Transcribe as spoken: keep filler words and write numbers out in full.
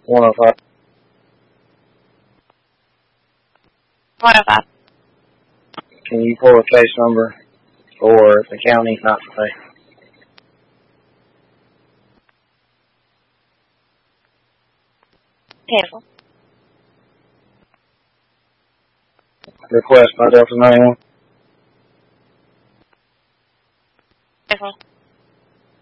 one oh five. one oh five. Can you pull a case number for the county not to pay? Cancel. Request by Delta ninety-one. Cancel.